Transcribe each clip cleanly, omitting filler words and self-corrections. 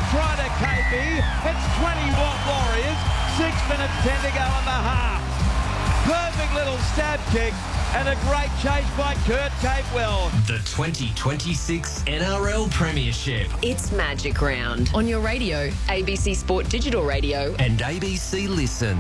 try to KB. It's 20 Warriors. 6 minutes 10 to go in the half. Perfect little stab kick and a great chase by Kurt Capewell. The 2026 NRL Premiership. It's Magic Round on your radio, ABC Sport Digital Radio And ABC Listen.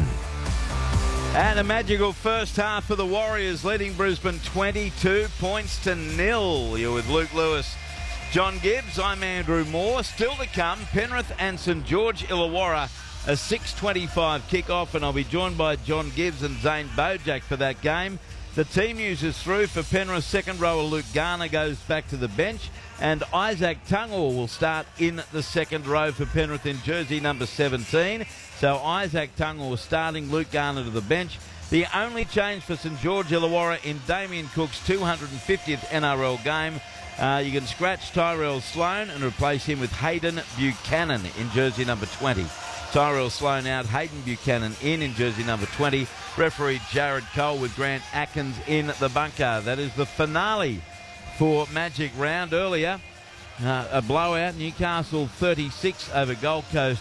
And a magical first half for the Warriors, leading Brisbane 22 points to 0. You're with Luke Lewis, John Gibbs. I'm Andrew Moore. Still to come, Penrith and St George Illawarra. A 6:25 kick-off, and I'll be joined by John Gibbs and Zane Bojack for that game. The team uses through for Penrith. Second rower Luke Garner goes back to the bench, and Isaac Tungor will start in the second row for Penrith in jersey number 17. So Isaac Tungor starting, Luke Garner to the bench. The only change for St George Illawarra in Damien Cook's 250th NRL game. You can scratch Tyrell Sloan and replace him with Hayden Buchanan in jersey number 20. Tyrell Sloan out, Hayden Buchanan in jersey number 20. Referee Jared Cole with Grant Atkins in the bunker. That is the finale for Magic Round. Earlier, a blowout, Newcastle 36 over Gold Coast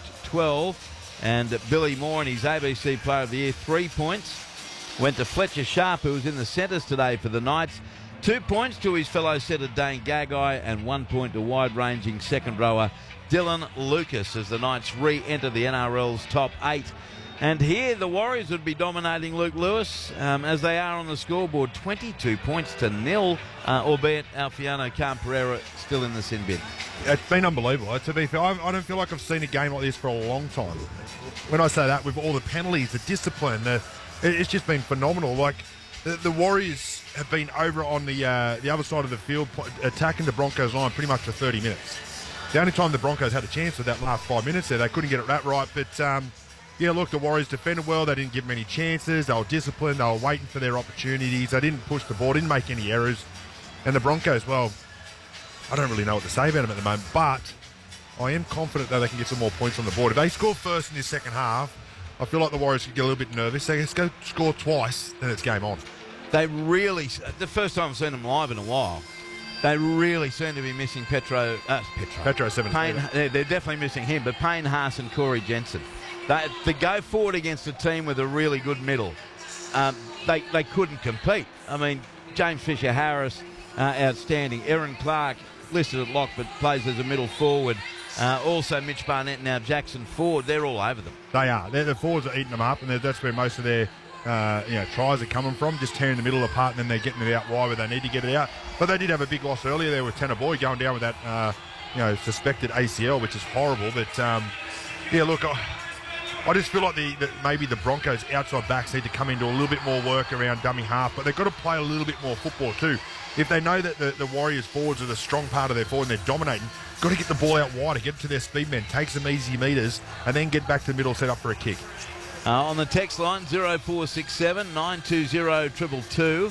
12. And Billy Moore and his ABC Player of the Year, 3 points. Went to Fletcher Sharp, who was in the centres today for the Knights. 2 points to his fellow setter Dane Gagai, and 1 point to wide-ranging second rower Dylan Lucas as the Knights re-enter the NRL's top 8. And here the Warriors would be dominating, Luke Lewis, as they are on the scoreboard, 22 points to 0, albeit Alfiano Khan-Pereira still in the sin bin. It's been unbelievable. To be fair, I don't feel like I've seen a game like this for a long time. When I say that, with all the penalties, the discipline, it's just been phenomenal. Like, the Warriors have been over on the other side of the field, attacking the Broncos line pretty much for 30 minutes. The only time the Broncos had a chance was that last 5 minutes there. They couldn't get it that right. But, yeah, look, the Warriors defended well. They didn't give them any chances. They were disciplined. They were waiting for their opportunities. They didn't push the ball, didn't make any errors. And the Broncos, well, I don't really know what to say about them at the moment. But I am confident that they can get some more points on the board. If they score first in this second half, I feel like the Warriors could get a little bit nervous. They just go score twice, then it's game on. They really, the first time I've seen them live in a while, they really seem to be missing Petro 17. Payne, they're definitely missing him, but Payne Haas and Corey Jensen. They go forward against a team with a really good middle. They couldn't compete. I mean, James Fisher-Harris, outstanding. Aaron Clark, listed at lock, but plays as a middle forward. Also Mitch Barnett, now Jackson Ford, they're all over them. They are. The forwards are eating them up, and that's where most of their tries are coming from, just tearing the middle apart, and then they're getting it out wide where they need to get it out. But they did have a big loss earlier there with Tanner Boyd going down with that suspected ACL, which is horrible. But yeah, look, I just feel like maybe the Broncos outside backs need to come into a little bit more work around dummy half, but they've got to play a little bit more football too. If they know that the Warriors forwards are the strong part of their forward and they're dominating, got to get the ball out wider, get it to their speed men, take some easy meters, and then get back to the middle, set up for a kick. On the text line, 0467 920 222.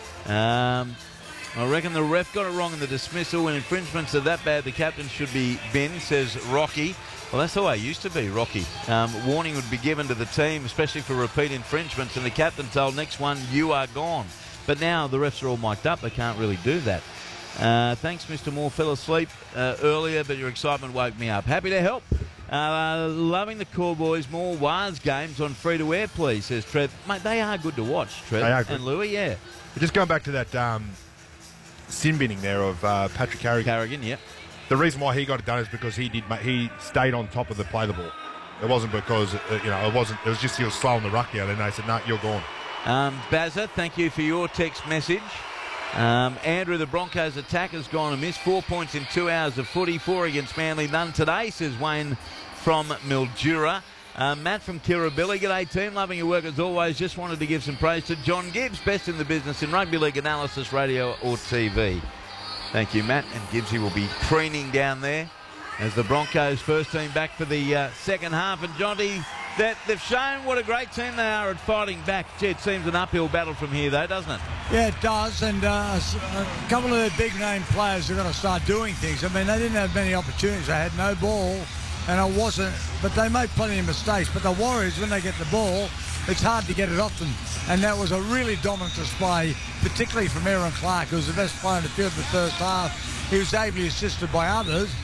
I reckon the ref got it wrong in the dismissal. When infringements are that bad, the captain should be binned, says Rocky. Well, that's the way it used to be, Rocky. Warning would be given to the team, especially for repeat infringements, and the captain told next one, you are gone. But now the refs are all mic'd up. They can't really do that. Thanks, Mr. Moore. Fell asleep earlier, but your excitement woke me up. Happy to help. Loving the call, boys. More Waz games on free-to-air, please, says Trev. Mate, they are good to watch, Trev. They are good. And Louis, yeah. But just going back to that sin binning there of Patrick Carrigan. Yep. The reason why he got it done is because he stayed on top of the play the ball. It wasn't because it was just he was slowing the ruck down, and they said, "No, you're gone." Bazza, thank you for your text message. Andrew, the Broncos attack has gone amiss. 4 points in 2 hours of footy. 4 against Manly. None today, says Wayne from Mildura. Matt from Kirribilli. G'day, team. Loving your work as always. Just wanted to give some praise to John Gibbs, best in the business in rugby league analysis, radio or TV. Thank you, Matt. And Gibbsy will be preening down there as the Broncos first team back for the second half. And Jonty, that they've shown what a great team they are at fighting back. Gee, it seems an uphill battle from here, though, doesn't it? Yeah, it does. And a couple of the big-name players are going to start doing things. I mean, they didn't have many opportunities. They had no ball, and it wasn't. But they made plenty of mistakes. But the Warriors, when they get the ball, it's hard to get it off them. And that was a really dominant display, particularly from Aaron Clark, who was the best player in the field in the first half. He was ably assisted by others.